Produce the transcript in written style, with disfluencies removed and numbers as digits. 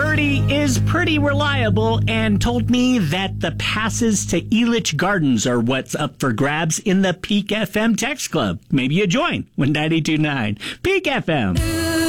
Birdie is pretty reliable and told me that the passes to Elitch Gardens are what's up for grabs in the Peak FM Text Club. Maybe you join with 92.9 Peak FM.